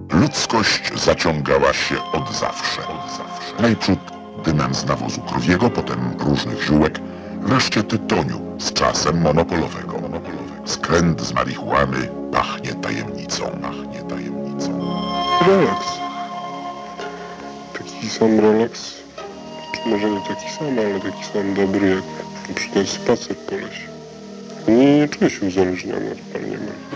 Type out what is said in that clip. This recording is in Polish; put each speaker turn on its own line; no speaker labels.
Ludzkość zaciągała się od zawsze. Najprzód dymem z nawozu krowiego, potem różnych ziółek, wreszcie tytoniu, z czasem monopolowego. Skręt z marihuany pachnie tajemnicą.
Relaks. Taki sam relaks. Czy może nie taki sam, ale taki sam dobry jak na przykład spacer po lesie. Nie czuję się uzależniony od palenia marihuany.